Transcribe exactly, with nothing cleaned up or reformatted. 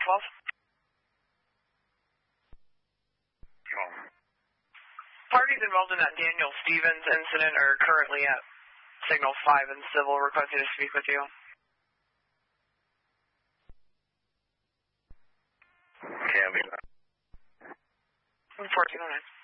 twelve. Parties involved in that Daniel Stevens incident are currently at Signal five and Civil requesting to speak with you. Okay, I'll be fourteen oh nine.